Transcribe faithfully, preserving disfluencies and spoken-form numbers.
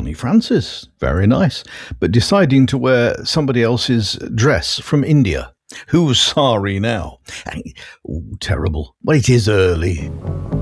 Connie Francis, very nice, but deciding to wear somebody else's dress from India. Who's sorry now? Ooh, terrible. Well, it is early.